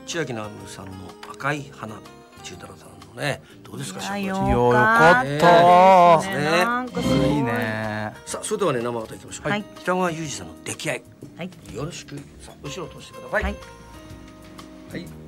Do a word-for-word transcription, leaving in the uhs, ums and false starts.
千秋直美さんの赤い花、中太郎さんのね、どうですか。 いやしょうよかったねね。なんかすごいいいね。 さあ、それではね、生歌いきましょう。 はい、 北川裕二さんの出来合い、 はい、 よろしく。さあ、後ろを通してください。 はい。 はい。